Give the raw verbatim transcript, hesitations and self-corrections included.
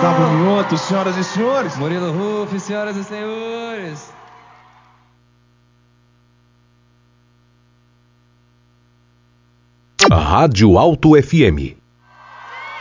Gustavo Mioto, senhoras e senhores. Murilo Ruff, senhoras e senhores. Rádio Alto F M.